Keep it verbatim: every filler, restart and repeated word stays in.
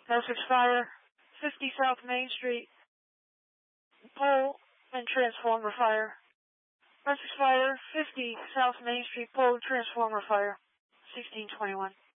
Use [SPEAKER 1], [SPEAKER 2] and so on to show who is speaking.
[SPEAKER 1] Essex Fire, fifty South Main Street, pole and transformer fire. Essex Fire, fifty South Main Street, pole and transformer fire, sixteen twenty-one.